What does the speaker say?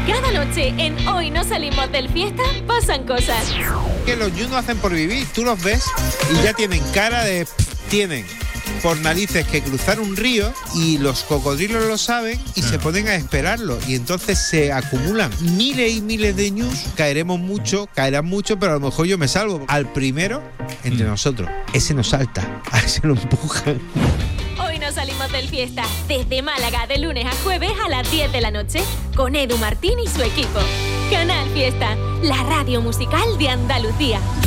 Cada noche en Hoy no salimos del fiesta pasan cosas. Que los yus no hacen por vivir, tú los ves y ya tienen cara de... tienen por narices que cruzar un río y los cocodrilos lo saben y se ponen a esperarlo y entonces se acumulan miles y miles de ñus, caerán mucho, pero a lo mejor yo me salvo. Al primero, entre nosotros, ese nos salta, a ese lo empujan. Hoy no salimos del fiesta, desde Málaga de lunes a jueves a las 10 de la noche, con Edu Martín y su equipo. Canal Fiesta, la radio musical de Andalucía.